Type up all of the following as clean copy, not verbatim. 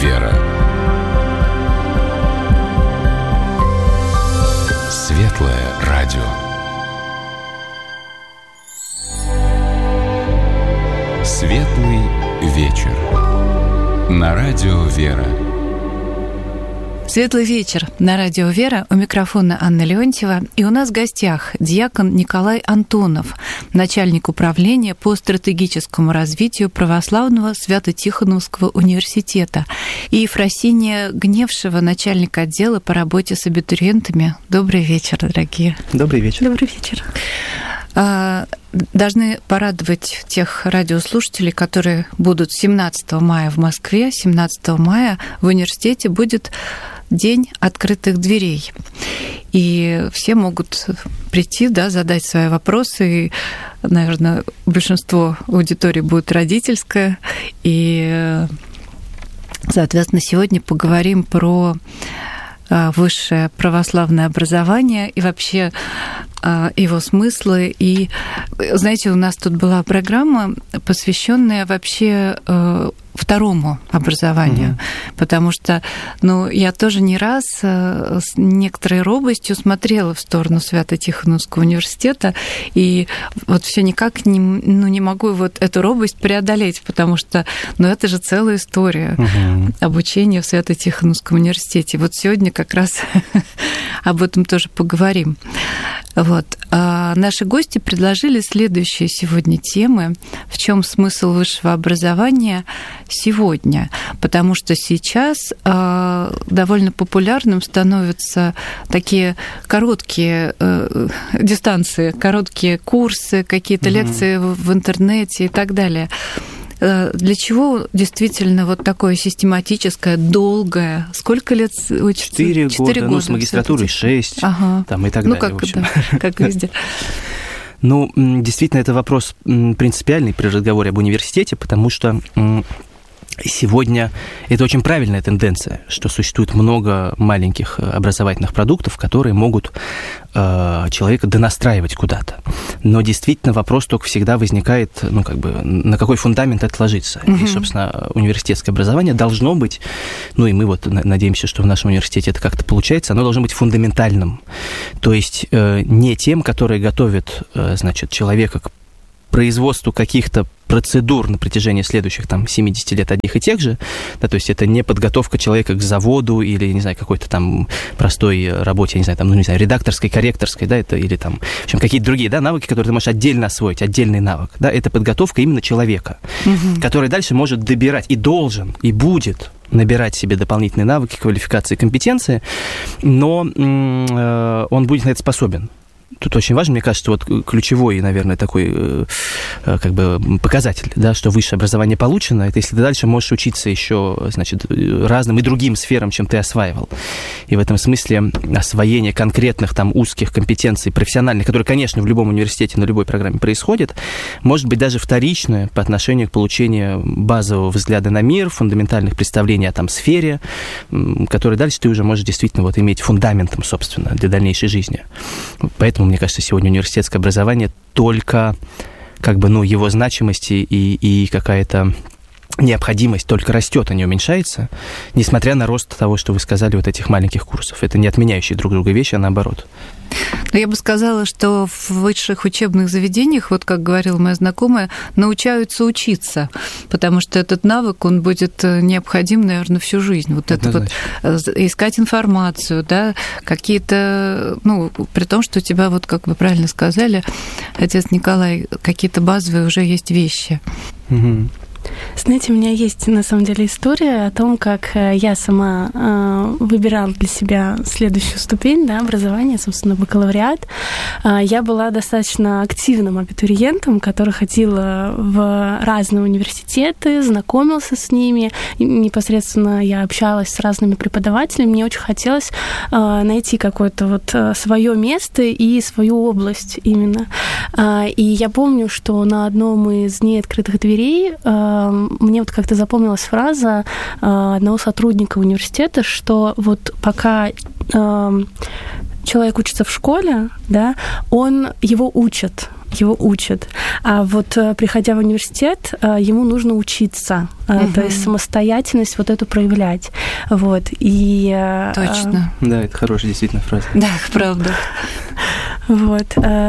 «Вера». Светлое радио. Светлый вечер. На радио «Вера». Светлый вечер на радио «Вера». У микрофона Анна Леонтьева. И у нас в гостях диакон Николай Антонов, начальник управления по стратегическому развитию Православного Свято-Тихоновского университета, и Ефросиния Гневшева, начальник отдела по работе с абитуриентами. Добрый вечер, дорогие. Добрый вечер. Добрый вечер. Должны порадовать тех радиослушателей, которые будут 17 мая в Москве. 17 мая в университете будет День открытых дверей. И все могут прийти, да, задать свои вопросы. И, наверное, большинство аудитории будет родительское. И, соответственно, сегодня поговорим про высшее православное образование и вообще его смыслы. И, знаете, у нас тут была программа, посвященная вообще второму образованию, потому что, я тоже не раз с некоторой робостью смотрела в сторону Свято-Тихоновского университета, и вот все никак не могу вот эту робость преодолеть, потому что, это же целая история обучения в Свято-Тихоновском университете. Вот сегодня как раз об этом тоже поговорим. Вот. Наши гости предложили следующие сегодня темы. В чем смысл высшего образования сегодня? Потому что сейчас довольно популярным становятся такие короткие дистанции, короткие курсы, какие-то лекции в интернете и так далее. Для чего действительно вот такое систематическое, долгое? Сколько лет учится? 4 года. С магистратурой 6, там и так далее. Как, да, как везде. Действительно, это вопрос принципиальный при разговоре об университете, потому что сегодня это очень правильная тенденция, что существует много маленьких образовательных продуктов, которые могут человека донастраивать куда-то. Но действительно вопрос только всегда возникает, на какой фундамент это ложится. И, собственно, университетское образование должно быть, и мы вот надеемся, что в нашем университете это как-то получается, оно должно быть фундаментальным. То есть не тем, которые готовят, человека к производству каких-то процедур на протяжении следующих 70 лет одних и тех же, да, то есть это не подготовка человека к заводу или, не знаю, какой-то простой работе, редакторской, корректорской, да, это, или в общем, какие-то другие, да, навыки, которые ты можешь отдельно освоить, отдельный навык, да, это подготовка именно человека, который дальше может добирать и должен, и будет набирать себе дополнительные навыки, квалификации, компетенции, но он будет на это способен. Тут очень важно, мне кажется, вот ключевой, наверное, такой показатель, да, что высшее образование получено, это если ты дальше можешь учиться еще, разным и другим сферам, чем ты осваивал. И в этом смысле освоение конкретных узких компетенций профессиональных, которые, конечно, в любом университете, на любой программе происходит, может быть даже вторичное по отношению к получению базового взгляда на мир, фундаментальных представлений о сфере, которые дальше ты уже можешь действительно иметь фундаментом, собственно, для дальнейшей жизни. Поэтому, мне кажется, сегодня университетское образование только, его значимость и какая-то необходимость только растет, а не уменьшается, несмотря на рост того, что вы сказали, вот этих маленьких курсов. Это не отменяющие друг друга вещи, а наоборот. Но я бы сказала, что в высших учебных заведениях, вот как говорила моя знакомая, научаются учиться, потому что этот навык, он будет необходим, наверное, всю жизнь. Вот это вот искать информацию, да, какие-то, при том, что у тебя, вот как вы правильно сказали, отец Николай, какие-то базовые уже есть вещи. Знаете, у меня есть, на самом деле, история о том, как я сама выбирала для себя следующую ступень, да, образования, собственно, бакалавриат. Я была достаточно активным абитуриентом, который ходил в разные университеты, знакомился с ними. Непосредственно я общалась с разными преподавателями. Мне очень хотелось найти какое-то свое место и свою область именно. И я помню, что на одном из дней открытых дверей мне вот как-то запомнилась фраза одного сотрудника университета, что вот пока человек учится в школе, да, его учат. его учат. А вот приходя в университет, ему нужно учиться, то есть самостоятельность вот эту проявлять. Вот. И, точно. Да, это хорошая действительно фраза. Да, правда. Вот.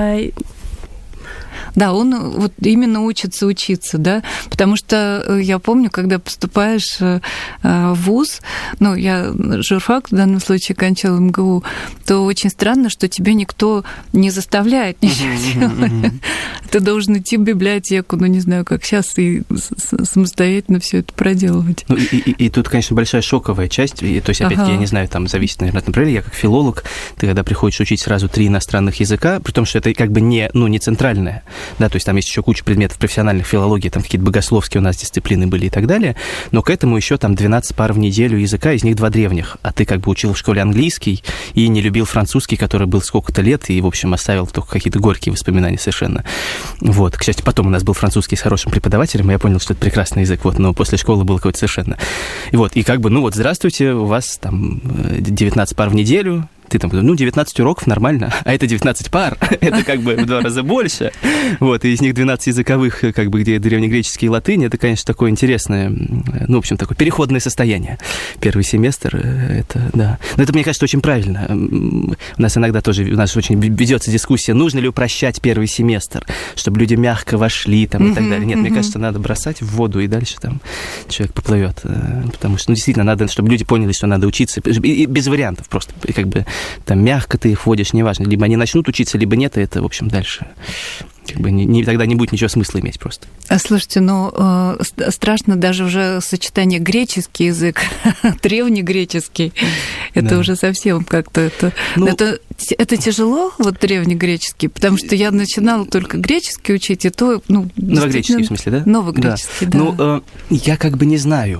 Да, он вот именно учится учиться, да, потому что я помню, когда поступаешь в вуз, ну, я журфак в данном случае кончала МГУ, то очень странно, что тебя никто не заставляет ничего делать. Ты должен идти в библиотеку, ну, не знаю, как сейчас, и самостоятельно все это проделывать. Ну, и тут, конечно, большая шоковая часть, то есть, опять-таки, я не знаю, там зависит, наверное, от направления, я как филолог, ты когда приходишь учить сразу 3 иностранных языка, при том, что это как бы не центральное, да, то есть там есть еще куча предметов профессиональных филологии, там какие-то богословские у нас дисциплины были и так далее, но к этому еще там 12 пар в неделю языка, из них 2 древних, а ты как бы учил в школе английский и не любил французский, который был сколько-то лет и, в общем, оставил только какие-то горькие воспоминания совершенно. Вот, к счастью, потом у нас был французский с хорошим преподавателем, и я понял, что это прекрасный язык, вот, но после школы был какой-то совершенно. И вот, и как бы, ну вот, здравствуйте, у вас там 19 пар в неделю, ты там, 19 уроков нормально, а это 19 пар, это как бы в 2 раза больше, вот, и из них 12 языковых, как бы, где древнегреческий и латынь, это, конечно, такое интересное, ну, в общем, такое переходное состояние. Первый семестр, это, да. Но это, мне кажется, очень правильно. У нас иногда тоже, у нас очень ведется дискуссия, нужно ли упрощать первый семестр, чтобы люди мягко вошли, там, и так далее. Нет, мне кажется, надо бросать в воду, и дальше там человек поплывет, потому что, ну, действительно, надо, чтобы люди поняли, что надо учиться, и без вариантов просто, как бы, там мягко ты их вводишь, неважно. Либо они начнут учиться, либо нет, и это, в общем, дальше как бы тогда не будет ничего смысла иметь просто. Слушайте, ну, страшно даже уже сочетание греческий язык, древнегреческий. Это уже совсем как-то это... Ну, это тяжело, вот древнегреческий, потому что я начинала только греческий учить, и то... Ну, новогреческий, в смысле, да? Новогреческий, да. Ну, я как бы не знаю.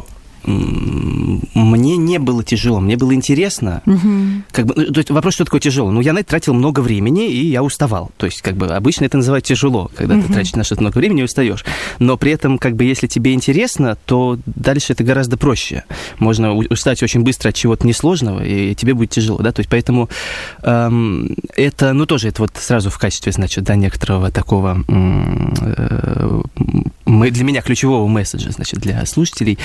Мне не было тяжело, мне было интересно. Как бы, то есть вопрос, что такое тяжело? Ну, я на это тратил много времени, и я уставал. То есть, как бы, обычно это называют тяжело, когда ты тратишь на что-то много времени и устаешь. Но при этом, как бы, если тебе интересно, то дальше это гораздо проще. Можно устать очень быстро от чего-то несложного, и тебе будет тяжело, да? То есть, поэтому это, ну, тоже это вот сразу в качестве, значит, да, некоторого такого для меня ключевого месседжа, значит, для слушателей.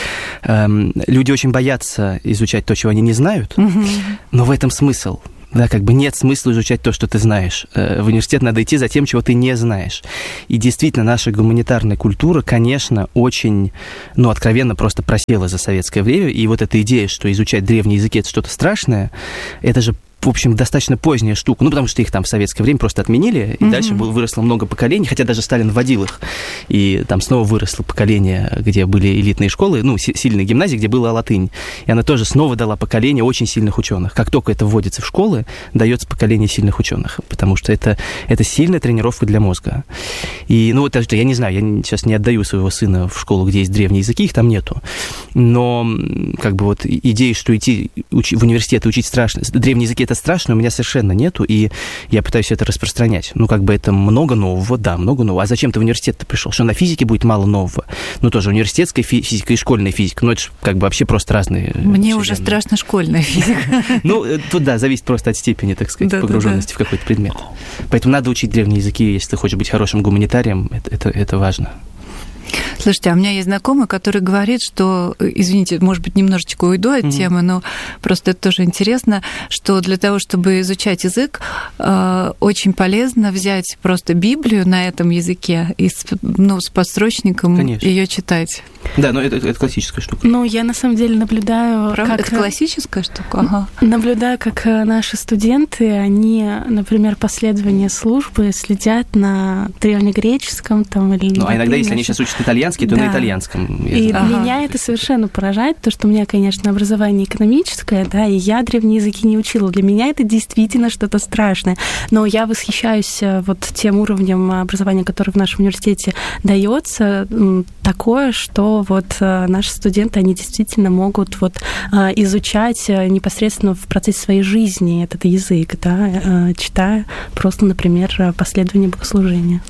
Люди очень боятся изучать то, чего они не знают, но в этом смысл. Да, как бы нет смысла изучать то, что ты знаешь. В университет надо идти за тем, чего ты не знаешь. И действительно, наша гуманитарная культура, конечно, очень, ну, откровенно просто просела за советское время. И вот эта идея, что изучать древние языки – это что-то страшное, это же, в общем, достаточно поздняя штука. Ну, потому что их там в советское время просто отменили, и дальше выросло много поколений, хотя даже Сталин вводил их. И там снова выросло поколение, где были элитные школы, ну, сильные гимназии, где была латынь. И она тоже снова дала поколение очень сильных ученых. Как только это вводится в школы, дается поколение сильных ученых, потому что это сильная тренировка для мозга. И, ну, вот я не знаю, я сейчас не отдаю своего сына в школу, где есть древние языки, их там нету. Но, как бы, вот идеи, что идти в университет и учить страшно, древние языки это страшно, у меня совершенно нету, и я пытаюсь это распространять. Ну, как бы это много нового, да, много нового. А зачем ты в университет-то пришел? Что на физике будет мало нового? Ну, тоже университетская физика и школьная физика, ну, это же как бы вообще просто разные. Мне уже страшно школьная физика. Ну, тут, да, зависит просто от степени, так сказать, погруженности в какой-то предмет. Поэтому надо учить древние языки, если ты хочешь быть хорошим гуманитарием, это важно. Слушайте, а у меня есть знакомый, который говорит, что, извините, может быть, немножечко уйду от темы, но просто это тоже интересно, что для того, чтобы изучать язык, очень полезно взять просто Библию на этом языке и с подстрочником ее читать. Да, но это классическая штука. Ну, я на самом деле наблюдаю... Правда? Это классическая штука? Ага. Наблюдаю, как наши студенты, они, например, по следованию службы следят на древнегреческом там, или... Ну, а иногда, если они сейчас учат итальянский, то на итальянском. И меня это совершенно поражает, потому что у меня, конечно, образование экономическое, да, и я древние языки не учила. Для меня это действительно что-то страшное. Но я восхищаюсь вот тем уровнем образования, который в нашем университете дается, такое, что вот наши студенты, они действительно могут вот изучать непосредственно в процессе своей жизни этот язык, да, читая просто, например, последование богослужения.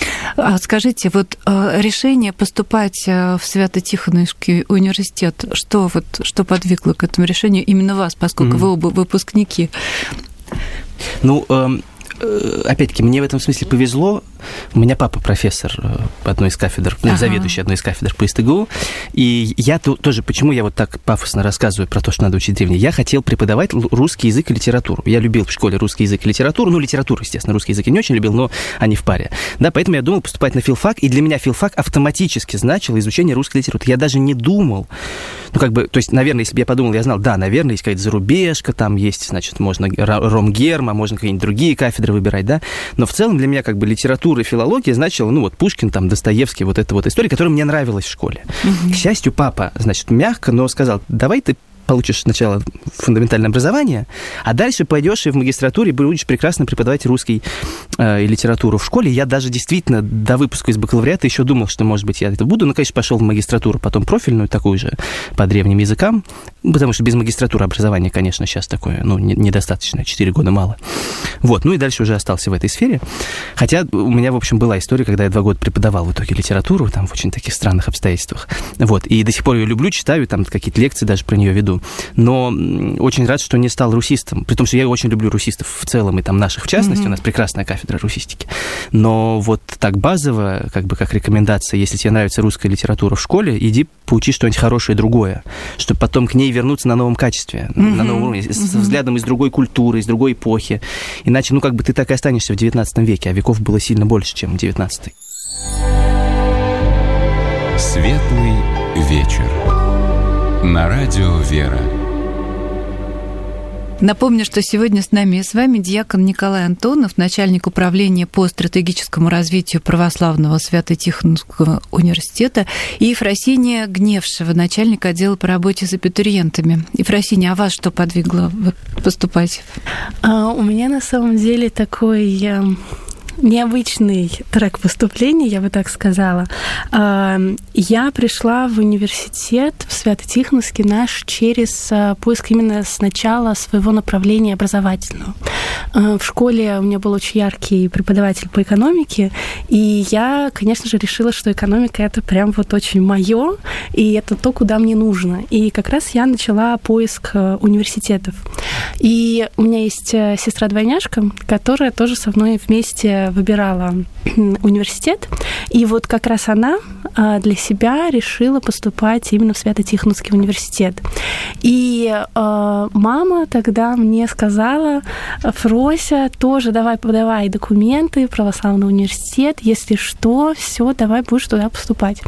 А скажите, вот решение поступать в Свято-Тихоновский университет, что подвигло к этому решению именно вас, поскольку вы оба выпускники? Ну, опять-таки, мне в этом смысле повезло. У меня папа профессор одной из кафедр, заведующий одной из кафедр по СТГУ, и я тоже, почему я вот так пафосно рассказываю про то, что надо учить древний, я хотел преподавать русский язык и литературу. Я любил в школе русский язык и литературу, литературу, естественно, русский язык я не очень любил, но они в паре. Да, поэтому я думал поступать на филфак, и для меня филфак автоматически значило изучение русской литературы. Я даже не думал, то есть, наверное, если бы я подумал, я знал, да, наверное, есть какая-то зарубежка, там есть, значит, можно Ромгерма, можно какие-нибудь другие кафедры выбирать, да, но в целом для меня литература и филология значила, Пушкин, там, Достоевский, вот эта вот история, которая мне нравилась в школе. К счастью, папа, значит, мягко, но сказал, давай ты получишь сначала фундаментальное образование, а дальше пойдешь и в магистратуре будешь прекрасно преподавать русский и литературу в школе. Я даже действительно до выпуска из бакалавриата еще думал, что, может быть, я это буду. Но, конечно, пошел в магистратуру, потом профильную, такую же по древним языкам, потому что без магистратуры образования, конечно, сейчас такое, недостаточно, 4 года мало. Вот, и дальше уже остался в этой сфере. Хотя у меня, в общем, была история, когда я 2 года преподавал в итоге литературу, там, в очень таких странных обстоятельствах. Вот, и до сих пор ее люблю, читаю, там, какие-то лекции даже про нее веду. Но очень рад, что не стал русистом. При том, что я очень люблю русистов в целом, и там наших в частности. У нас прекрасная кафедра русистики. Но вот так базово, как рекомендация, если тебе нравится русская литература в школе, иди поучи что-нибудь хорошее другое, чтобы потом к ней вернуться на новом качестве, на новом уровне, с взглядом из другой культуры, из другой эпохи. Иначе, ты так и останешься в 19 веке, а веков было сильно больше, чем 19-й. Светлый вечер. На радио «Вера». Напомню, что сегодня с нами и с вами диакон Николай Антонов, начальник управления по стратегическому развитию Православного Свято-Тихоновского университета, и Ефросиния Гневшева, начальник отдела по работе с абитуриентами. Ефросиния, а вас что подвигло поступать? У меня на самом деле такой необычный трек поступления, я бы так сказала. Я пришла в университет, в Свято-Тихоновский наш, через поиск именно сначала своего направления образовательного. В школе у меня был очень яркий преподаватель по экономике, и я, конечно же, решила, что экономика — это прям вот очень моё, и это то, куда мне нужно. И как раз я начала поиск университетов. И у меня есть сестра-двойняшка, которая тоже со мной вместе выбирала университет, и вот как раз она для себя решила поступать именно в Свято-Тихоновский университет. И мама тогда мне сказала: Фрося, тоже давай подавай документы в православный университет, если что, все, давай будешь туда поступать.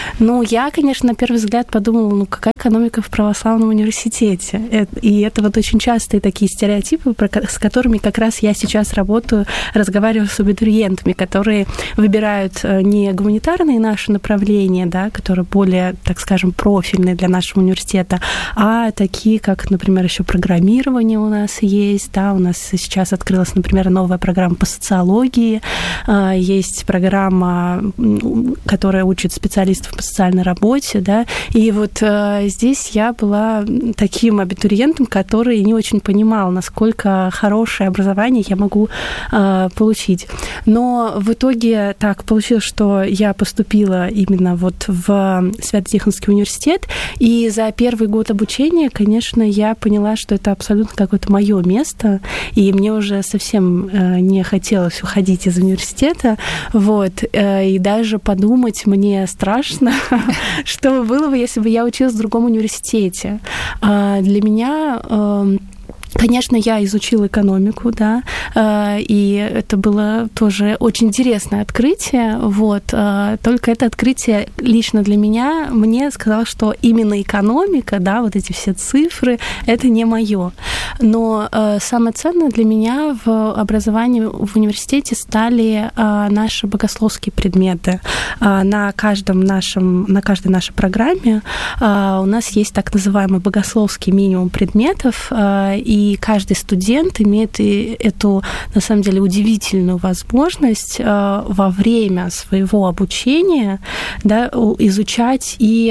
Я, конечно, на первый взгляд подумала, какая экономика в православном университете? И это вот очень частые такие стереотипы, с которыми как раз я сейчас работаю, разговариваю с абитуриентами, которые выбирают не гуманитарные наши направления, да, которые более, так скажем, профильные для нашего университета, а такие, как, например, еще программирование у нас есть, да, у нас сейчас открылась, например, новая программа по социологии, есть программа, которая учит специалистов по социальной работе, да, и вот здесь я была таким абитуриентом, который не очень понимал, насколько хорошее образование я могу получить. Но в итоге так получилось, что я поступила именно вот в Свято-Тихоновский университет, и за первый год обучения, конечно, я поняла, что это абсолютно какое-то мое место, и мне уже совсем не хотелось уходить из университета, вот, и даже подумать мне страшно, что было бы, если бы я училась в другом университете. Для меня... Конечно, я изучила экономику, да, и это было тоже очень интересное открытие, вот, только это открытие лично для меня мне сказало, что именно экономика, да, вот эти все цифры, это не моё. Но самое ценное для меня в образовании в университете стали наши богословские предметы. На каждой нашей программе у нас есть так называемый богословский минимум предметов, и каждый студент имеет эту, на самом деле, удивительную возможность во время своего обучения, да, изучать и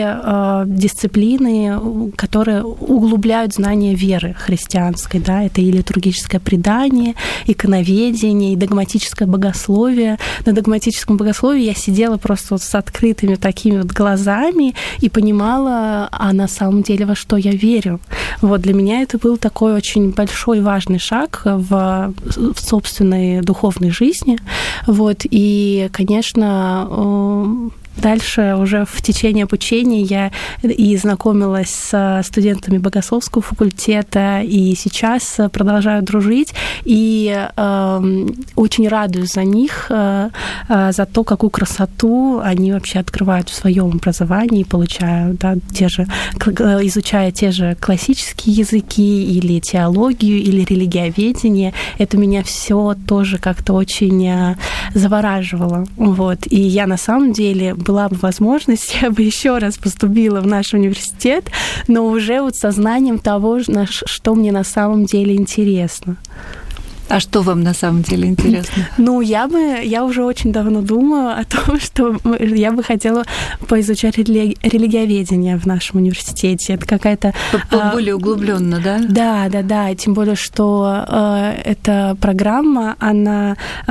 дисциплины, которые углубляют знания веры христианской. Да, это и литургическое предание, иконоведение, и догматическое богословие. На догматическом богословии я сидела просто вот с открытыми такими вот глазами и понимала, а на самом деле во что я верю. Вот для меня это был такой очень очень большой важный шаг в собственной духовной жизни. Вот. И, конечно, дальше уже в течение обучения я и знакомилась с студентами богословского факультета, и сейчас продолжаю дружить, и очень радуюсь за них, за то, какую красоту они вообще открывают в своем образовании, получают, да, изучая те же классические языки, или теологию, или религиоведение. Это меня все тоже как-то очень завораживало. Вот. И я на самом деле была бы возможность, я бы еще раз поступила в наш университет, но уже вот со знанием того, что мне на самом деле интересно. А что вам на самом деле интересно? Ну, я уже очень давно думаю о том, что я бы хотела поизучать религиоведение в нашем университете. Это какая-то... Более углубленно, да? Да. Тем более, что эта программа, она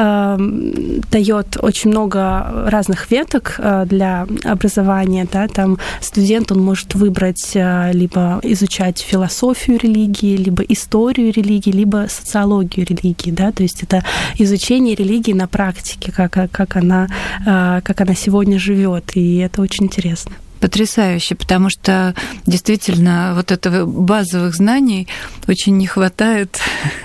дает очень много разных веток для образования. Да? Там студент, он может выбрать либо изучать философию религии, либо историю религии, либо социологию религии. Да? То есть это изучение религии на практике, как она сегодня живет, и это очень интересно. Потрясающе, потому что действительно вот этого базовых знаний очень не хватает,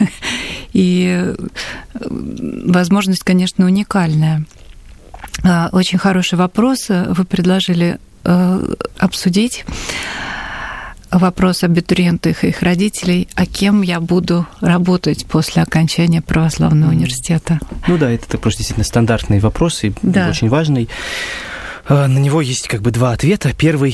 и возможность, конечно, уникальная. Очень хороший вопрос вы предложили обсудить. Вопрос абитуриентов и их родителей, а кем я буду работать после окончания православного университета? Ну да, это просто действительно стандартный вопрос и очень важный. На него есть как бы два ответа. Первый: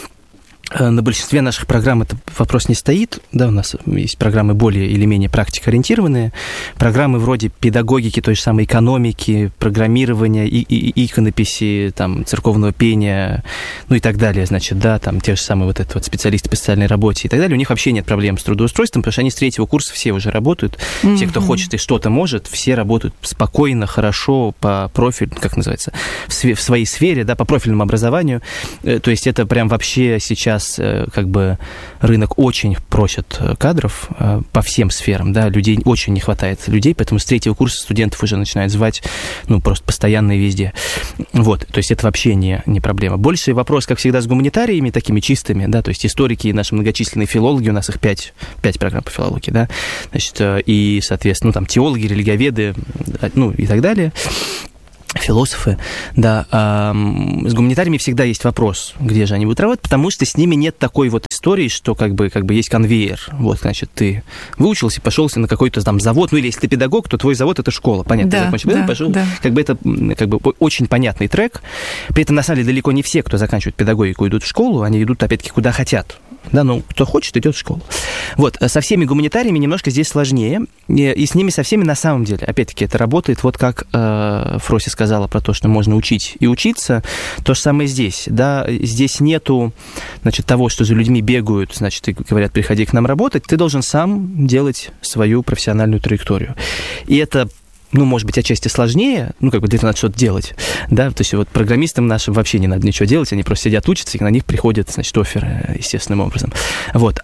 на большинстве наших программ этот вопрос не стоит. Да, у нас есть программы более или менее практикоориентированные. Программы вроде педагогики, той же самой экономики, программирования, иконописи, там, церковного пения, ну и так далее, значит, да, там те же самые вот это вот специалисты по социальной работе и так далее. У них вообще нет проблем с трудоустройством, потому что они с третьего курса все уже работают. Те, кто хочет и что-то может, все работают спокойно, хорошо, по профилю, как называется, в своей сфере, да, по профильному образованию. То есть это прям вообще сейчас как бы рынок очень просит кадров по всем сферам, да, людей очень не хватает людей, поэтому с третьего курса студентов уже начинают звать, ну, просто постоянно и везде. Вот, то есть это вообще не проблема. Больший вопрос, как всегда, с гуманитариями такими чистыми, да, то есть историки, наши многочисленные филологи, у нас их 5 программ по филологии, да, значит, и, соответственно, ну, там, теологи, религиоведы, ну, и так далее. Философы, да. С гуманитариями всегда есть вопрос, где же они будут работать, потому что с ними нет такой вот истории, что как бы есть конвейер. Вот, значит, ты выучился, пошелся на какой-то там завод, ну или если ты педагог, то твой завод — это школа, понятно, да, ты закончил, да, пошел. Да. Как бы это как бы очень понятный трек. При этом, на самом деле, далеко не все, кто заканчивает педагогику, идут в школу, они идут, опять-таки, куда хотят. Да, ну, кто хочет, идет в школу. Вот, со всеми гуманитариями немножко здесь сложнее, и с ними со всеми на самом деле, опять-таки, это работает, вот как Фрося сказала про то, что можно учить и учиться, то же самое здесь, да, здесь нету, значит, того, что за людьми бегают, значит, и говорят, приходи к нам работать, ты должен сам делать свою профессиональную траекторию. И это, ну, может быть, отчасти сложнее, ну, как бы для этого надо что-то делать, да, то есть вот программистам нашим вообще не надо ничего делать, они просто сидят, учатся, и на них приходят, значит, офферы естественным образом. Вот,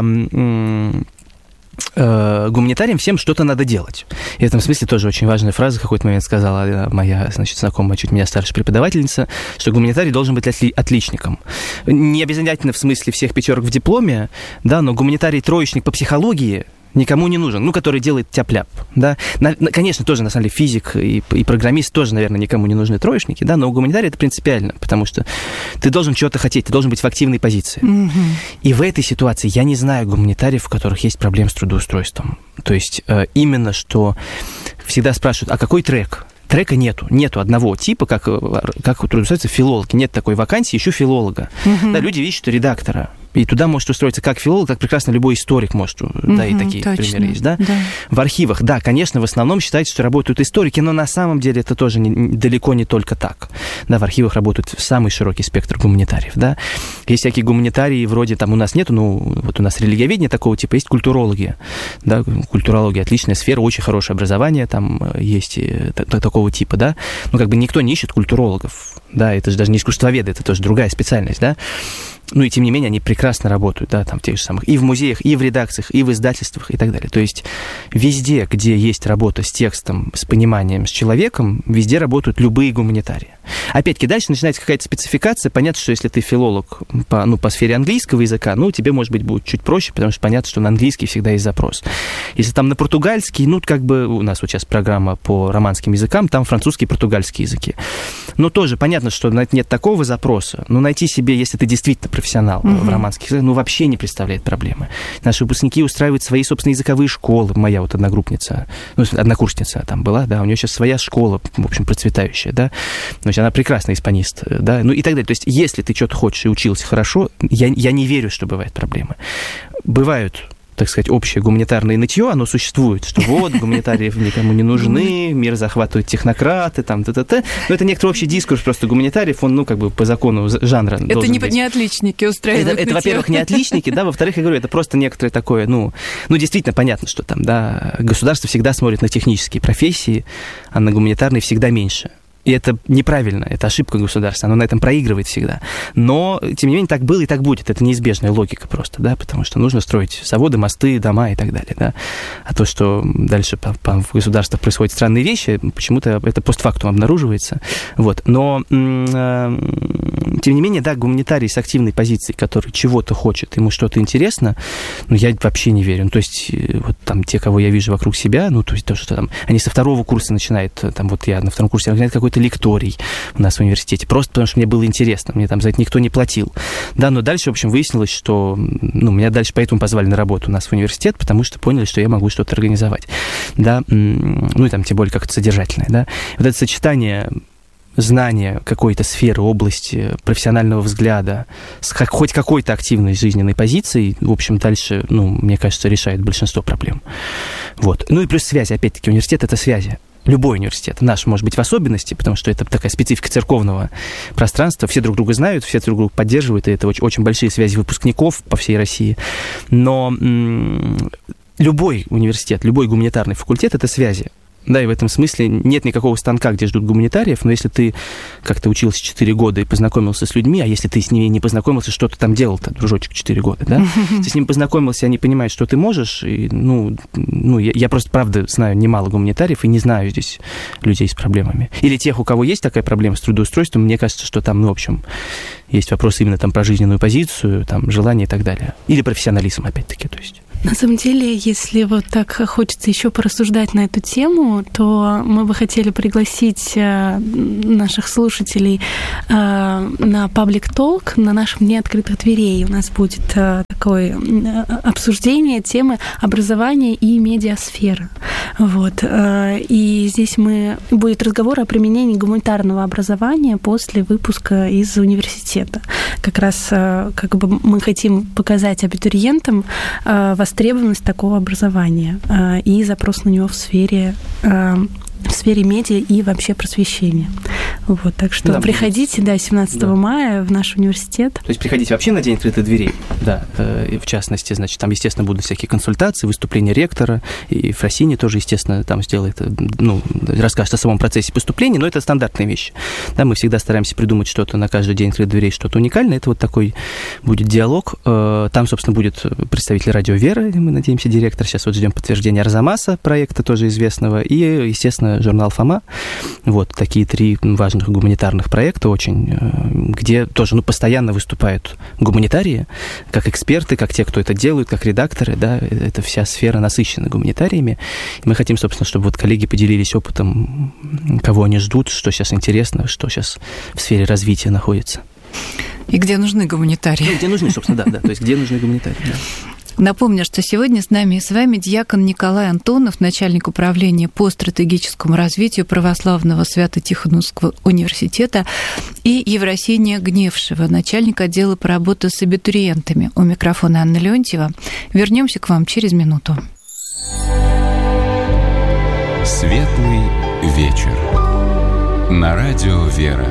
гуманитариям всем что-то надо делать. И в этом смысле тоже очень важная фраза, в какой-то момент сказала моя, значит, знакомая, чуть меня старшая преподавательница, что гуманитарий должен быть отличником. Не обязательно в смысле всех 5 в дипломе, да, но гуманитарий-троечник по психологии никому не нужен, ну, который делает тяп-ляп, да. Конечно, тоже, на самом деле, физик и программист тоже, наверное, никому не нужны троечники, да, но у гуманитария это принципиально, потому что ты должен чего-то хотеть, ты должен быть в активной позиции. И в этой ситуации я не знаю гуманитариев, у которых есть проблемы с трудоустройством. То есть именно что всегда спрашивают, а какой трек? Трека нету одного типа, как трудоустроиться филологи. Нет такой вакансии, ищу филолога. Да, люди ищут редактора. И туда может устроиться как филолог, так прекрасно любой историк может. Да, и такие примеры есть, да? В архивах, да, конечно, в основном считается, что работают историки, но на самом деле это тоже далеко не только так. Да, в архивах работает самый широкий спектр гуманитариев, да. Есть всякие гуманитарии, вроде там у нас нету, ну, вот у нас религиоведение такого типа, есть культурология. Да, культурология — отличная сфера, очень хорошее образование, там есть такого типа, да. Ну, как бы никто не ищет культурологов, да, это же даже не искусствоведы, это тоже другая специальность, да. Ну и тем не менее они прекрасно работают, да, там в тех же самых, и в музеях, и в редакциях, и в издательствах, и так далее. То есть везде, где есть работа с текстом, с пониманием, с человеком, везде работают любые гуманитарии. Опять-таки, дальше начинается какая-то спецификация. Понятно, что если ты филолог по сфере английского языка, тебе, может быть, будет чуть проще, потому что понятно, что на английский всегда есть запрос. Если там на португальский, как бы у нас вот сейчас программа по романским языкам, там французский и португальский языки. Но тоже понятно, что нет такого запроса. Но найти себе, если ты действительно профессионал в романских языках, вообще не представляет проблемы. Наши выпускники устраивают свои собственные языковые школы. Моя вот одногруппница, однокурсница там была, да, у нее сейчас своя школа, в общем, процветающая, да. То есть она прекрасный испанист, да, и так далее. То есть если ты что-то хочешь и учился хорошо, я не верю, что бывают проблемы. Бывают, так сказать, общее гуманитарное нытье, оно существует, что вот, гуманитариев никому не нужны, мир захватывают технократы, там, т-т-т. Но это некоторый общий дискурс просто гуманитариев, он, как бы по закону жанра это должен быть. Это не отличники устраивают это, во-первых, не отличники, да, во-вторых, я говорю, это просто некоторое такое, действительно понятно, что там, да, государство всегда смотрит на технические профессии, а на гуманитарные всегда меньше. И это неправильно, это ошибка государства, оно на этом проигрывает всегда. Но, тем не менее, так было и так будет, это неизбежная логика просто, да, потому что нужно строить заводы, мосты, дома и так далее, да. А то, что дальше в государствах происходят странные вещи, почему-то это постфактум обнаруживается, вот. Но, тем не менее, да, гуманитарий с активной позицией, который чего-то хочет, ему что-то интересно, я вообще не верю. То есть, вот там те, кого я вижу вокруг себя, то есть то, что там, они со второго курса начинают, там, вот я на втором курсе начинаю какой-то лекторий у нас в университете, просто потому что мне было интересно, мне там за это никто не платил. Да, но дальше, в общем, выяснилось, что, меня дальше поэтому позвали на работу у нас в университет, потому что поняли, что я могу что-то организовать, да, и там, тем более, как-то содержательное, да. Вот это сочетание знания какой-то сферы, области, профессионального взгляда, с хоть какой-то активной жизненной позицией, в общем, дальше, мне кажется, решает большинство проблем. Вот. И плюс связи, опять-таки, университет — это связи. Любой университет, наш, может быть, в особенности, потому что это такая специфика церковного пространства. Все друг друга знают, все друг друга поддерживают, и это очень, очень большие связи выпускников по всей России. Но любой университет, любой гуманитарный факультет — это связи. Да, и в этом смысле нет никакого станка, где ждут гуманитариев, но если ты как-то учился 4 года и познакомился с людьми, а если ты с ними не познакомился, что ты там делал-то, дружочек, 4 года, да? Ты с ними познакомился, они понимают, что ты можешь, и, я просто, правда, знаю немало гуманитариев и не знаю здесь людей с проблемами. Или тех, у кого есть такая проблема с трудоустройством, мне кажется, что там, в общем, есть вопрос именно там про жизненную позицию, там, желание и так далее. Или профессионализм, опять-таки, то есть. На самом деле, если вот так хочется еще порассуждать на эту тему, то мы бы хотели пригласить наших слушателей на Public Talk, на нашем Дне открытых дверей. У нас будет такое обсуждение темы образования и медиасферы. Вот. И здесь будет разговор о применении гуманитарного образования после выпуска из университета. Как раз мы хотим показать абитуриентам востребованность такого образования и запрос на него в сфере медиа и вообще просвещения. Вот, так что приходите, 17 мая в наш университет. То есть приходите вообще на День открытых дверей, да, в частности, значит, там, естественно, будут всякие консультации, выступления ректора, и Фросини тоже, естественно, там сделает, расскажет о самом процессе поступления, но это стандартные вещи. Да, мы всегда стараемся придумать что-то на каждый День открытых дверей, что-то уникальное, это вот такой будет диалог. Там, собственно, будет представитель радио «Вера», мы надеемся, директор, сейчас вот ждем подтверждения Арзамаса, проекта тоже известного, и, естественно, журнал «Фома». Вот такие 3 важных гуманитарных проекта очень, где тоже, постоянно выступают гуманитарии, как эксперты, как те, кто это делают, как редакторы, да, это вся сфера насыщена гуманитариями. И мы хотим, собственно, чтобы вот коллеги поделились опытом, кого они ждут, что сейчас интересно, что сейчас в сфере развития находится. И где нужны гуманитарии. Где нужны, собственно, да, то есть где нужны гуманитарии, да. Напомню, что сегодня с нами и с вами диакон Николай Антонов, начальник управления по стратегическому развитию Православного Свято-Тихоновского университета, и Евросиния Гневшева, начальник отдела по работе с абитуриентами. У микрофона Анна Леонтьева. Вернемся к вам через минуту. Светлый вечер. На радио «Вера».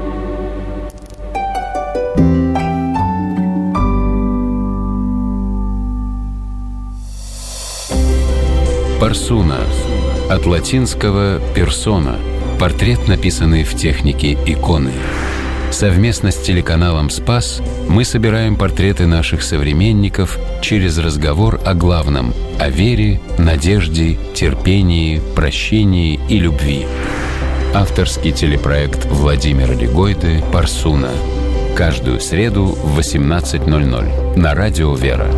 Парсуна. От латинского «персона». Портрет, написанный в технике иконы. Совместно с телеканалом «Спас» мы собираем портреты наших современников через разговор о главном – о вере, надежде, терпении, прощении и любви. Авторский телепроект Владимира Легойды «Парсуна». Каждую среду в 18:00 на Радио «Вера».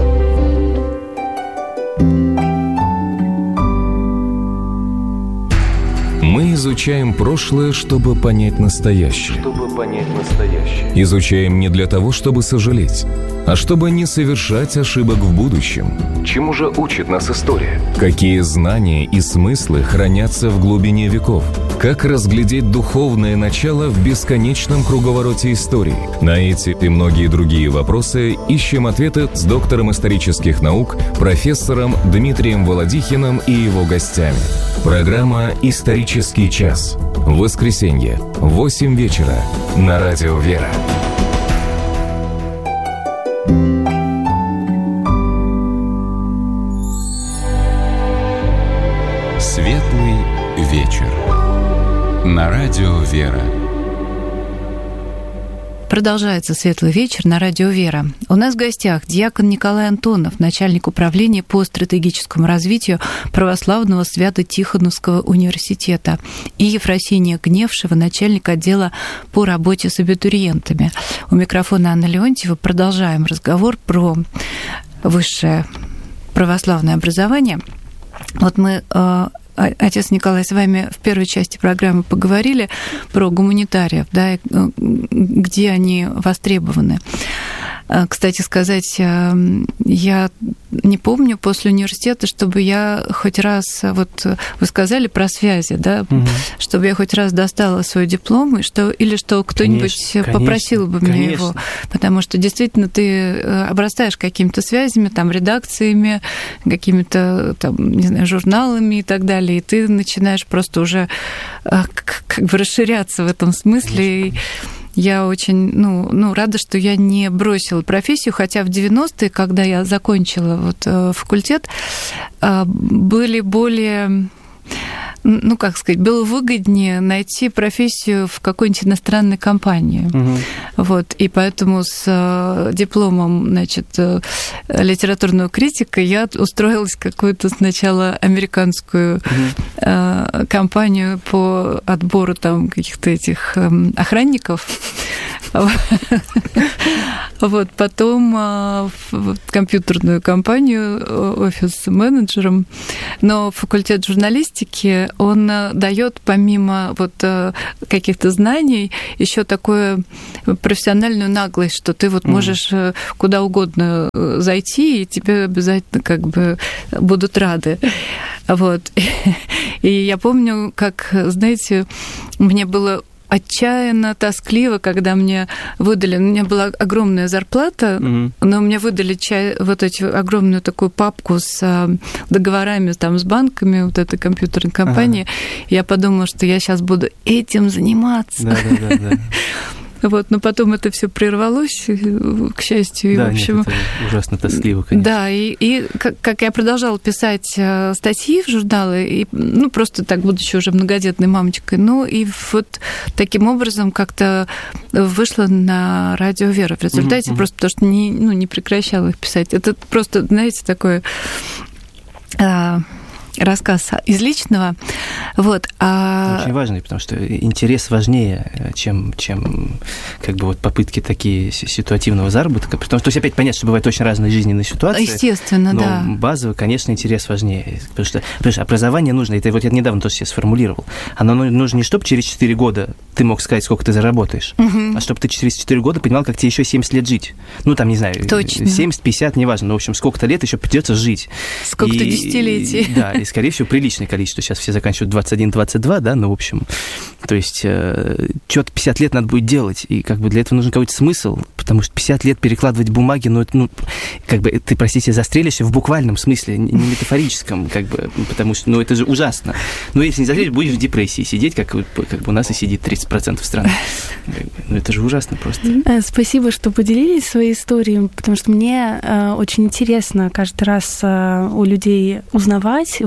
Мы изучаем прошлое, чтобы понять настоящее. Изучаем не для того, чтобы сожалеть, а чтобы не совершать ошибок в будущем. Чему же учит нас история? Какие знания и смыслы хранятся в глубине веков? Как разглядеть духовное начало в бесконечном круговороте истории? На эти и многие другие вопросы ищем ответы с доктором исторических наук, профессором Дмитрием Володихиным и его гостями. Программа «Исторический час». В воскресенье в 8 вечера на Радио «Вера». Светлый вечер. На Радио «Вера». Продолжается «Светлый вечер» на Радио «Вера». У нас в гостях диакон Николай Антонов, начальник управления по стратегическому развитию Православного Свято-Тихоновского университета, и Ефросиния Гневшева, начальник отдела по работе с абитуриентами. У микрофона Анна Леонтьева. Продолжаем разговор про высшее православное образование. Вот мы... Отец Николай, с вами в первой части программы поговорили про гуманитариев, да, где они востребованы. Кстати сказать, я не помню после университета, чтобы я хоть раз, вот вы сказали про связи, да, чтобы я хоть раз достала свой диплом, или что кто-нибудь попросил бы меня его, потому что действительно ты обрастаешь какими-то связями, там, редакциями, какими-то, там, не знаю, журналами и так далее, и ты начинаешь просто уже как бы расширяться в этом смысле. И я очень, рада, что я не бросила профессию, хотя в 90-е, когда я закончила вот факультет, были более... было выгоднее найти профессию в какой-нибудь иностранной компании. Вот, и поэтому с дипломом, литературного критика я устроилась в какую-то сначала американскую компанию по отбору там каких-то этих охранников. Вот, потом в компьютерную компанию офис-менеджером. Но факультет журналистики, он дает помимо вот каких-то знаний еще такую профессиональную наглость, что ты вот можешь куда угодно зайти, и тебе обязательно как бы будут рады. Вот. И я помню, как, знаете, мне было отчаянно, тоскливо, когда мне выдали... У меня была огромная зарплата, но мне выдали вот эту огромную такую папку с договорами там, с банками, вот этой компьютерной компании. Я подумала, что я сейчас буду этим заниматься. Да. Вот, но потом это все прервалось, к счастью, и, да, в общем... Нет, это ужасно тоскливо, конечно. Да, и как я продолжала писать статьи в журналы, и, просто так, будучи уже многодетной мамочкой, и вот таким образом как-то вышла на Радио «Вера». В результате просто потому что не прекращала их писать. Это просто, знаете, такое... рассказ из личного. Вот. Очень важный, потому что интерес важнее, чем как бы вот попытки такие ситуативного заработка. Потому что, то есть, опять понятно, что бывают очень разные жизненные ситуации. Естественно, но да. Базово, конечно, интерес важнее. Потому что образование нужно, это вот я недавно тоже себе сформулировал, оно нужно не чтобы через 4 года ты мог сказать, сколько ты заработаешь, а чтобы ты через 4 года понимал, как тебе еще 70 лет жить. Не знаю, точно. 70, 50, неважно, но, в общем, сколько-то лет еще придется жить. Сколько-то десятилетий. Да, и, скорее всего, приличное количество. Сейчас все заканчивают 21-22, да, в общем, то есть что-то 50 лет надо будет делать, и как бы для этого нужен какой-то смысл, потому что 50 лет перекладывать бумаги, как бы ты, простите, застрелишься в буквальном смысле, не метафорическом, как бы, потому что, это же ужасно. Но если не застрелишь, будешь в депрессии сидеть, как бы у нас и сидит 30% страны. Это же ужасно просто. Спасибо, что поделились своей историей, потому что мне очень интересно каждый раз у людей узнавать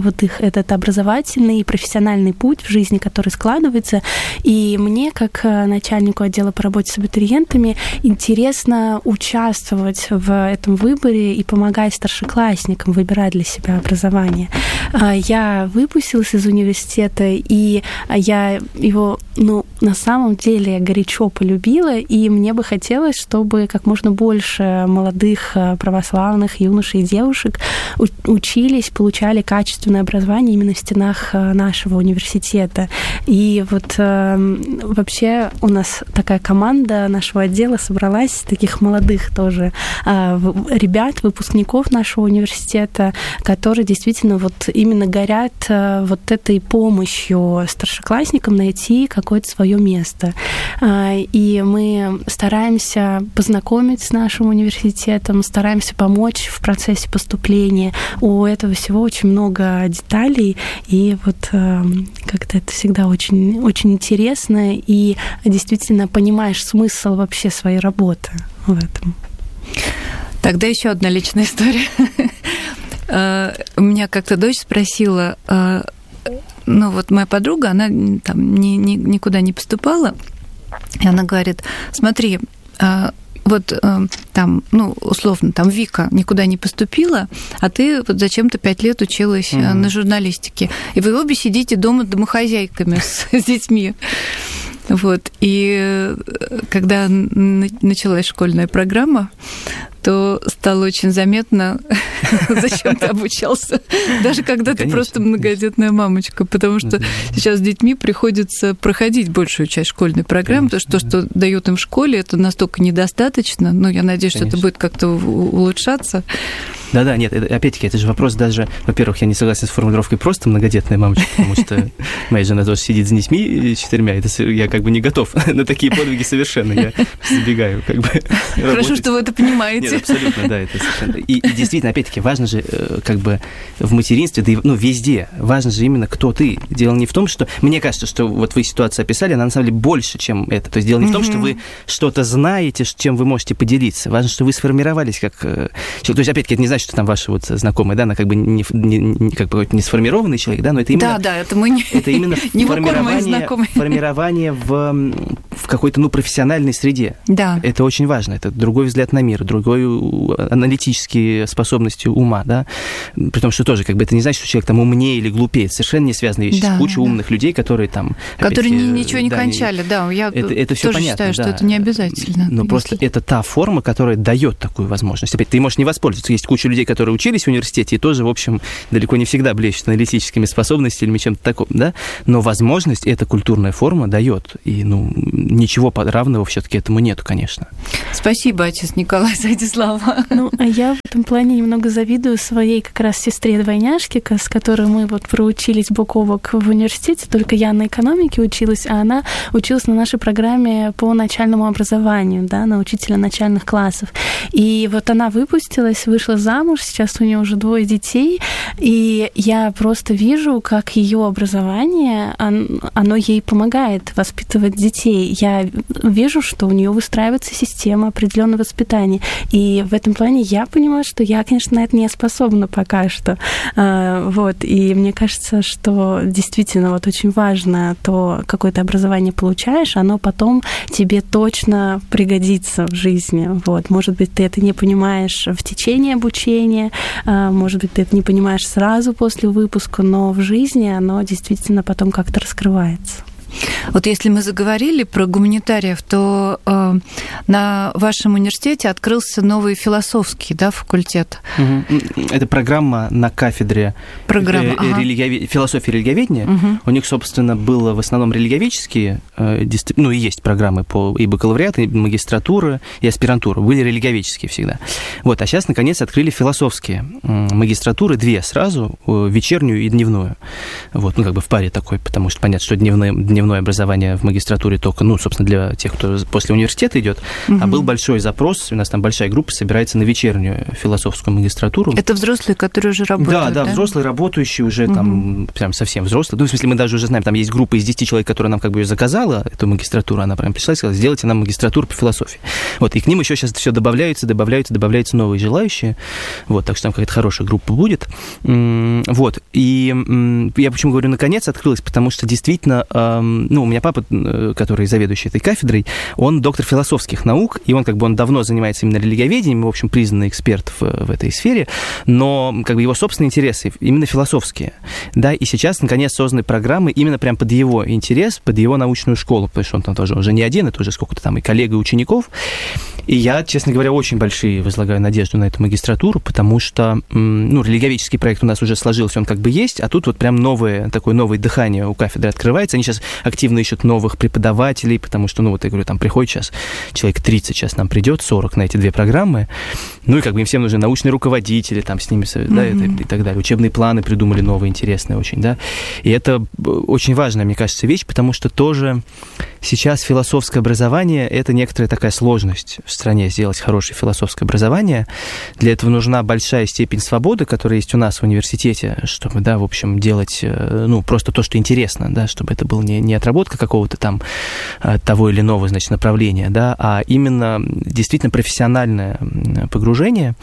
вот их этот образовательный и профессиональный путь в жизни, который складывается. И мне, как начальнику отдела по работе с абитуриентами, интересно участвовать в этом выборе и помогать старшеклассникам выбирать для себя образование. Я выпустилась из университета, и я его, на самом деле горячо полюбила, и мне бы хотелось, чтобы как можно больше молодых православных юношей и девушек учились, получали качественное образование именно в стенах нашего университета. И вот вообще у нас такая команда нашего отдела собралась, таких молодых тоже ребят, выпускников нашего университета, которые действительно вот именно горят вот этой помощью старшеклассникам найти какое-то свое место. И мы стараемся познакомить с нашим университетом, стараемся помочь в процессе поступления. У этого всего очень много деталей, и вот как-то это всегда очень, очень интересно, и действительно понимаешь смысл вообще своей работы в этом. Тогда еще одна личная история. У меня как-то дочь спросила, вот моя подруга, она там никуда не поступала, и она говорит: смотри, вот там, условно, там Вика никуда не поступила, а ты вот зачем-то 5 лет училась на журналистике, и вы обе сидите дома домохозяйками с детьми. Вот. И когда началась школьная программа, то стало очень заметно, зачем ты обучался, даже когда ты просто многодетная мамочка, потому что сейчас с детьми приходится проходить большую часть школьной программы, потому что то, что дают им в школе, это настолько недостаточно, я надеюсь, что это будет как-то улучшаться. Да, нет, опять-таки, это же вопрос даже, во-первых, я не согласен с формулировкой просто многодетная мамочка, потому что моя жена тоже сидит с детьми 4, это я как бы не готов на такие подвиги совершенно, я забегаю как бы. Хорошо, что вы это понимаете. Нет, абсолютно, да, это совершенно. И действительно, опять-таки, важно же как бы в материнстве, да и везде, важно же именно, кто ты. Дело не в том, что, мне кажется, что вот вы ситуацию описали, она на самом деле больше, чем это. То есть дело не в том, что вы что-то знаете, чем вы можете поделиться. Важно, что вы сформировались как человек. То есть, опять-таки, это не значит, что там ваши вот знакомые, да, она как бы не сформированный человек, да, но это именно... Да, это мы не... Это именно формирование в какой-то, профессиональной среде. Да. Это очень важно. Это другой взгляд на мир, другой аналитические способности ума, да. При том, что тоже, как бы, это не значит, что человек там умнее или глупее. Это совершенно не связанные вещи. Да, куча умных людей, которые там... Которые ничего не кончали, да. Я это все тоже понятно, считаю, что это не обязательно. Но просто это та форма, которая дает такую возможность. Опять, ты можешь не воспользоваться. Есть куча людей, которые учились в университете и тоже, в общем, далеко не всегда блещут аналитическими способностями или чем-то таким, да. Но возможность эта культурная форма дает. И, ничего равного все-таки этому нету, конечно. Спасибо, отец Николай, за эти слова. А я в этом плане немного завидую своей как раз сестре-двойняшке, с которой мы вот проучились бок о бок в университете, только я на экономике училась, а она училась на нашей программе по начальному образованию, да, на учителя начальных классов. И вот она выпустилась, вышла замуж, сейчас у нее уже 2 детей, и я просто вижу, как ее образование, оно ей помогает воспитывать детей. Я вижу, что у нее выстраивается система определенного воспитания. И в этом плане я понимаю, что я, конечно, на это не способна пока что. Вот. И мне кажется, что действительно вот очень важно то, какое ты образование получаешь, оно потом тебе точно пригодится в жизни. Вот. Может быть, ты это не понимаешь в течение обучения, может быть, ты это не понимаешь сразу после выпуска, но в жизни оно действительно потом как-то раскрывается. Вот если мы заговорили про гуманитариев, то на вашем университете открылся новый философский, да, факультет. Это программа на кафедре философии и религиоведения. У них, собственно, было в основном религиоведческие, и есть программы по и бакалавриат, и магистратура, и аспирантура. Были религиоведческие всегда. Вот, а сейчас, наконец, открыли философские магистратуры, 2 сразу, вечернюю и дневную. Вот, как бы в паре такой, потому что понятно, что дневная дневное образование в магистратуре только, ну, собственно, для тех, кто после университета идет, а был большой запрос, у нас там большая группа собирается на вечернюю философскую магистратуру. Это взрослые, которые уже работают, да? Да, взрослые, работающие уже там, прям совсем взрослые. Ну, в смысле, мы даже уже знаем, там есть группа из 10 человек, которая нам как бы ее заказала, эту магистратуру, она прям пришла и сказала, сделайте нам магистратуру по философии. Вот, и к ним еще сейчас все добавляются новые желающие. Вот, так что там какая-то хорошая группа будет. Вот, и я почему говорю, наконец открылась, потому что действительно, ну, у меня папа, который заведующий этой кафедрой, он доктор философских наук, и он как бы он давно занимается именно религиоведением, в общем, признанный эксперт в этой сфере, но как бы его собственные интересы именно философские, да, и сейчас, наконец, созданы программы именно прям под его интерес, под его научную школу, потому что он там тоже уже не один, это уже сколько-то там и коллег, и учеников, и я, честно говоря, очень большие возлагаю надежду на эту магистратуру, потому что, ну, религиоведческий проект у нас уже сложился, он как бы есть, а тут вот прям новое дыхание у кафедры открывается, они сейчас активно ищут новых преподавателей, потому что, ну, вот я говорю, там приходит сейчас человек 30, сейчас нам придет 40 на эти две программы, ну, и как бы им всем нужны научные руководители, там с ними, да, и так далее, учебные планы придумали новые, интересные очень, да, и это очень важная, мне кажется, вещь, потому что тоже сейчас философское образование – это некоторая такая сложность в стране, сделать хорошее философское образование. Для этого нужна большая степень свободы, которая есть у нас в университете, чтобы, да, в общем, делать, ну, просто то, что интересно, да, чтобы это была не отработка какого-то там того или иного, значит, направления, да, а именно действительно профессиональное погружение.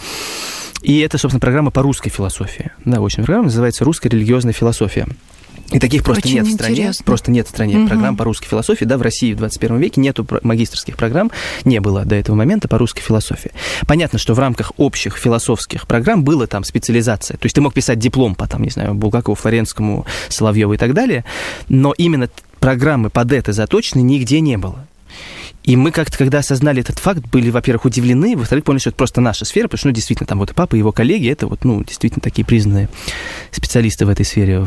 И это, собственно, программа по русской философии. Да, очень программа называется «Русская религиозная философия». И таких просто очень нет в стране. Просто нет в стране программ по русской философии. Да, в России в 21 веке нету магистерских программ, не было до этого момента по русской философии. Понятно, что в рамках общих философских программ была там специализация. То есть ты мог писать диплом по, там, не знаю, Булгакову, Флоренскому, Соловьеву и так далее, но именно программы под это заточены нигде не было. И мы как-то, когда осознали этот факт, были, во-первых, удивлены, во-вторых, поняли, что это просто наша сфера, потому что, ну, действительно, там вот и папа, и его коллеги, это вот, ну, действительно такие признанные специалисты в этой сфере,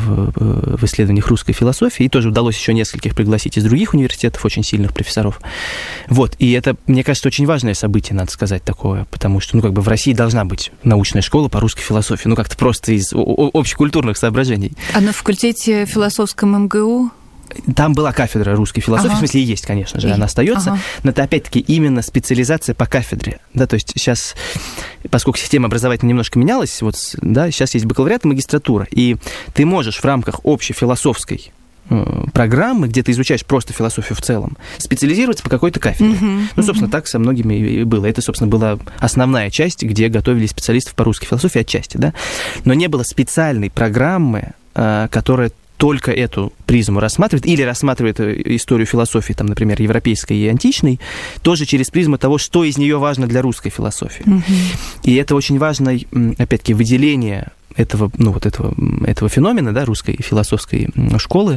в исследованиях русской философии, и тоже удалось еще нескольких пригласить из других университетов, очень сильных профессоров. Вот, и это, мне кажется, очень важное событие, надо сказать, такое, потому что, ну, как бы в России должна быть научная школа по русской философии, ну, как-то просто из общекультурных соображений. А на факультете философском МГУ? Там была кафедра русской философии, в смысле, и есть, конечно же, она остается, но это, опять-таки, именно специализация по кафедре, да, то есть сейчас, поскольку система образовательная немножко менялась, вот, да, сейчас есть бакалавриат и магистратура, и ты можешь в рамках общей философской программы, где ты изучаешь просто философию в целом, специализироваться по какой-то кафедре. Ну, собственно, так со многими и было. Это, собственно, была основная часть, где готовили специалистов по русской философии отчасти, да, но не было специальной программы, которая только эту призму рассматривает, или рассматривает историю философии, там, например, европейской и античной, тоже через призму того, что из нее важно для русской философии. И это очень важное, опять-таки, выделение этого, ну, вот этого феномена, да, русской философской школы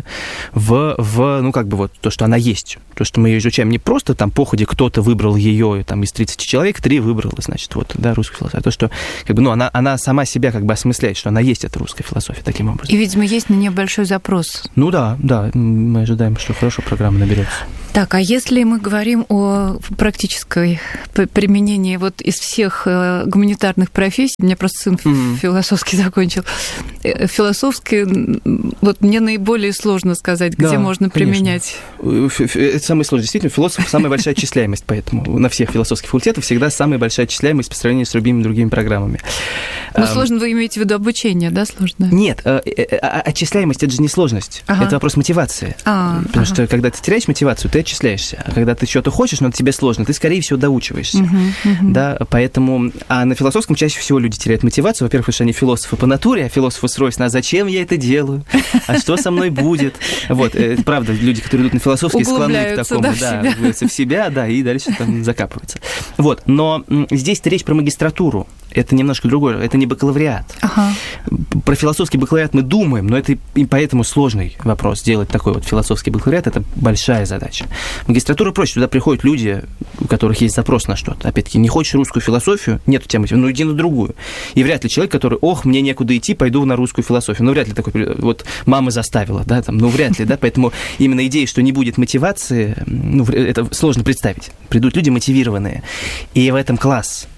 ну, как бы вот то, что она есть. То, что мы ее изучаем не просто там по ходе кто-то выбрал ее, там, из 30 человек 3 выбрало, значит, вот, да, русскую философию. А то, что, как бы, ну, она сама себя как бы осмысляет, что она есть эта русская философия таким образом. И, видимо, есть на нее большой запрос. Ну да, мы ожидаем, что хорошо программа наберется. Так, а если мы говорим о практической применении вот из всех гуманитарных профессий, у меня просто сын философский закончил, философский, вот мне наиболее сложно сказать, где да, можно применять. Это самое сложное. Действительно, философ самая большая отчисляемость, поэтому на всех философских факультетах всегда самая большая отчисляемость по сравнению с любыми другими программами. Но сложно вы имеете в виду обучение, да, сложно? Нет, отчисляемость – это же не сложность, это вопрос мотивации. Потому что когда ты теряешь мотивацию, ты отчисляешься. А когда ты что-то хочешь, но тебе сложно, ты, скорее всего, доучиваешься. Да, поэтому... А на философском чаще всего люди теряют мотивацию. Во-первых, потому что они философы по натуре, а философы срочно, а зачем я это делаю? А что со мной будет? Вот, правда, люди, которые идут на философские, склонны к такому, да, в себя, да, и дальше там закапываются. Вот, но здесь-то речь про магистратуру. Это немножко другое, это не бакалавриат. Про философский бакалавриат мы думаем, но это и поэтому сложный вопрос. Сделать такой вот философский бакалавриат – это большая задача. Магистратура проще, туда приходят люди, у которых есть запрос на что-то. Опять-таки, не хочешь русскую философию, нет у тебя мотива, ну иди на другую. И вряд ли человек, который, мне некуда идти, пойду на русскую философию. Ну, вряд ли такой, вот мама заставила, да, там, ну, вряд ли, да, поэтому именно идея, что не будет мотивации, ну, это сложно представить. Придут люди мотивированные, и в этом класс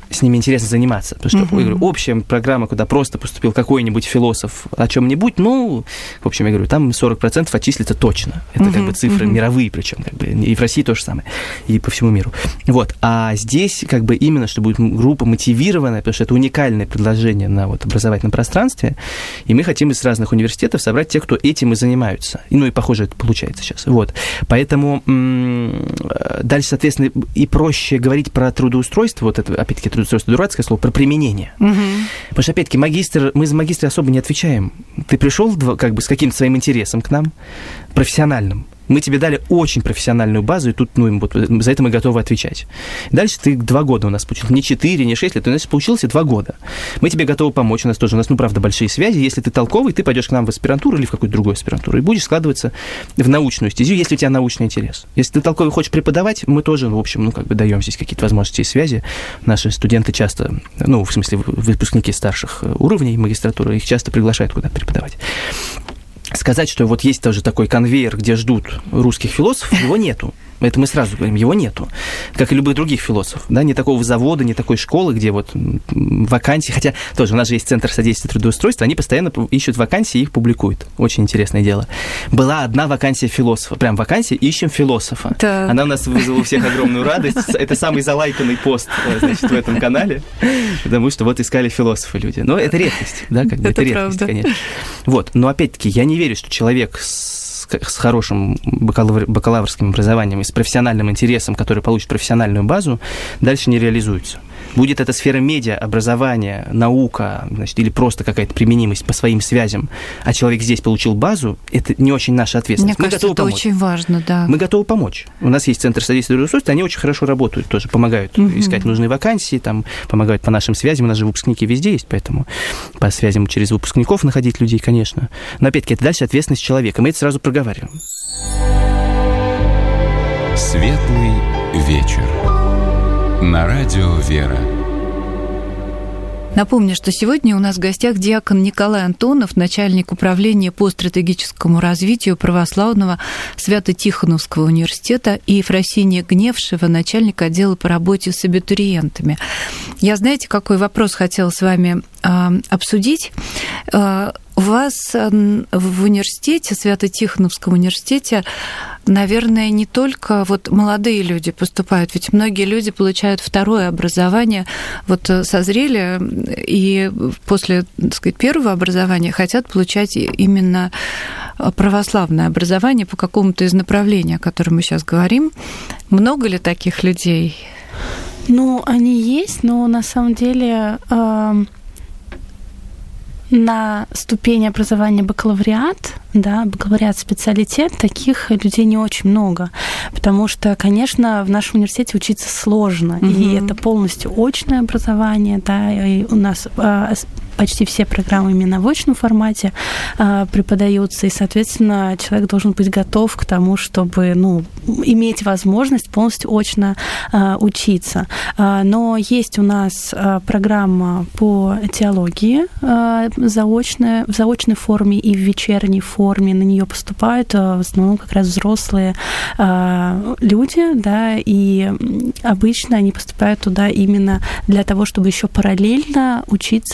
с ними интересно заниматься. Потому что, я говорю, общая программа, куда просто поступил какой-нибудь философ о чем-нибудь, ну, в общем, я говорю, там 40% отчислится точно. Это как бы цифры мировые, причем как бы, и в России то же самое, и по всему миру. Вот. А здесь как бы именно, что будет группа мотивированная, потому что это уникальное предложение на вот образовательном пространстве, и мы хотим из разных университетов собрать тех, кто этим и занимаются. Ну, и, похоже, это получается сейчас. Вот. Поэтому дальше, соответственно, и проще говорить про трудоустройство, вот это, опять-таки, трудоустройство дурацкое слово, про применение. Потому что, опять-таки, мы за магистра особо не отвечаем. Ты пришел как бы с каким-то своим интересом к нам, профессиональным. Мы тебе дали очень профессиональную базу, и тут, ну, вот за это мы готовы отвечать. Дальше ты 2 года у нас получился. Не 4, не 6 лет, ты у нас получился 2 года. Мы тебе готовы помочь. У нас, ну, правда, большие связи. Если ты толковый, ты пойдешь к нам в аспирантуру или в какую-то другую аспирантуру и будешь складываться в научную стезю, если у тебя научный интерес. Если ты толковый хочешь преподавать, мы тоже, в общем, ну, как бы даем здесь какие-то возможности и связи. Наши студенты часто, ну, в смысле, выпускники старших уровней магистратуры, их часто приглашают куда-то преподавать. Сказать, что вот есть тоже такой конвейер, где ждут русских философов, его нету. Это мы сразу говорим, его нету. Как и любых других философов. Да? Не такого завода, не такой школы, где вот вакансии. Хотя тоже у нас же есть Центр содействия трудоустройства, они постоянно ищут вакансии и их публикуют. Очень интересное дело. Была одна вакансия философа. Прям вакансия «Ищем философа». Да. Она у нас вызвала у всех огромную радость. Это самый залайканный пост, значит, в этом канале. Потому что вот искали философа люди. Но это редкость. Да? Как бы это редкость, правда. Конечно. Вот. Но опять-таки я не верю, что человек с хорошим бакалаврским образованием и с профессиональным интересом, который получит профессиональную базу, дальше не реализуется. Будет это сфера медиа, образования, наука, значит, или просто какая-то применимость по своим связям, а человек здесь получил базу, это не очень наша ответственность. Мне кажется, это помочь. Очень важно, да. Мы готовы помочь. У нас есть Центр содействия трудоустройства, они очень хорошо работают, тоже помогают искать нужные вакансии, там, помогают по нашим связям, у нас же выпускники везде есть, поэтому по связям через выпускников находить людей, конечно. Но опять-таки, это дальше ответственность человека, мы это сразу проговариваем. Светлый вечер. На радио «Вера». Напомню, что сегодня у нас в гостях диакон Николай Антонов, начальник управления по стратегическому развитию Православного Свято-Тихоновского университета, и Ефросинья Гневшева, начальник отдела по работе с абитуриентами. Я, знаете, какой вопрос хотела с вами обсудить? У вас в университете, Свято-Тихоновском университете, наверное, не только вот молодые люди поступают, ведь многие люди получают второе образование, вот созрели и после, так сказать, первого образования хотят получать именно православное образование по какому-то из направлений, о котором мы сейчас говорим. Много ли таких людей? Ну, они есть, но на самом деле на ступени образования бакалавриат, да, бакалавриат-специалитет, таких людей не очень много, потому что, конечно, в нашем университете учиться сложно, и это полностью очное образование, да, и у нас почти все программы именно в очном формате преподаются, и, соответственно, человек должен быть готов к тому, чтобы, ну, иметь возможность полностью очно учиться. Но есть у нас программа по теологии заочная, в заочной форме и в вечерней форме. На нее поступают в основном как раз взрослые люди, да, и обычно они поступают туда именно для того, чтобы еще параллельно учиться